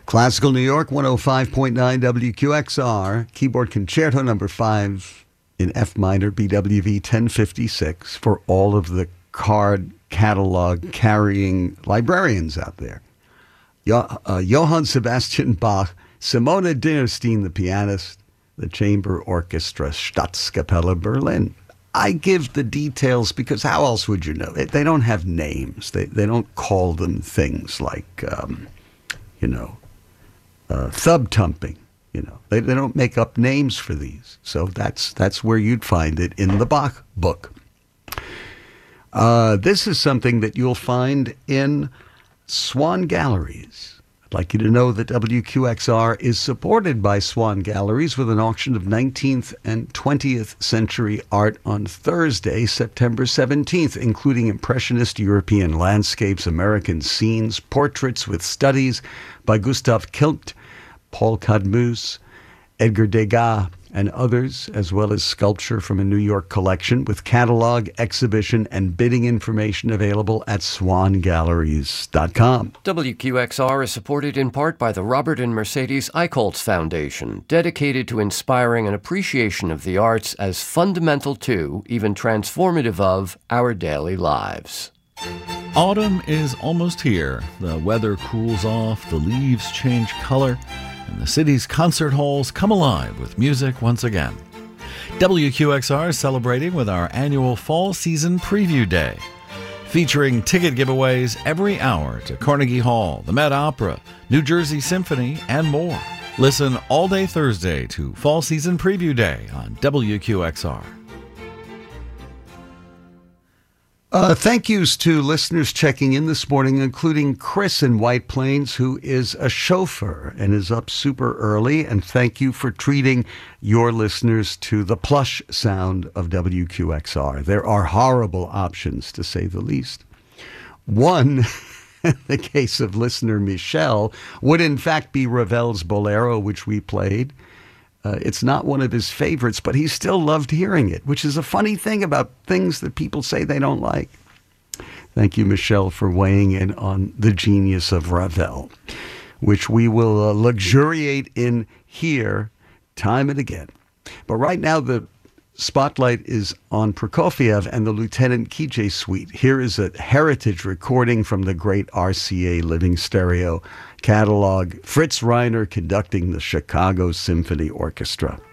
Classical New York, 105.9 WQXR, keyboard concerto number 5 in F minor, BWV 1056, for all of the card catalog carrying librarians out there. Johann Sebastian Bach, Simone Dinnerstein, the pianist, the Chamber Orchestra, Staatskapelle Berlin. I give the details because how else would you know? They don't have names. They don't call them things like, thub tumping. They don't make up names for these. So that's where you'd find it in the Bach book. This is something that you'll find in Swan Galleries. I'd like you to know that WQXR is supported by Swan Galleries with an auction of 19th and 20th century art on Thursday, September 17th, including Impressionist European landscapes, American scenes, portraits with studies by Gustav Klimt, Paul Cadmus, Edgar Degas, and others, as well as sculpture from a New York collection with catalog, exhibition, and bidding information available at swangalleries.com. WQXR is supported in part by the Robert and Mercedes Eichholz Foundation, dedicated to inspiring an appreciation of the arts as fundamental to, even transformative of, our daily lives. Autumn is almost here. The weather cools off, the leaves change color, and the city's concert halls come alive with music once again. WQXR is celebrating with our annual Fall Season Preview Day, featuring ticket giveaways every hour to Carnegie Hall, the Met Opera, New Jersey Symphony, and more. Listen all day Thursday to Fall Season Preview Day on WQXR. Thank yous to listeners checking in this morning, including Chris in White Plains, who is a chauffeur and is up super early. And thank you for treating your listeners to the plush sound of WQXR. There are horrible options, to say the least. One, in the case of listener Michelle, would in fact be Ravel's Bolero, which we played. It's not one of his favorites, but he still loved hearing it, which is a funny thing about things that people say they don't like. Thank you, Michelle, for weighing in on the genius of Ravel, which we will luxuriate in here time and again. But right now, the spotlight is on Prokofiev and the Lieutenant Kijé Suite. Here is a heritage recording from the great RCA Living Stereo catalog. Fritz Reiner conducting the Chicago Symphony Orchestra.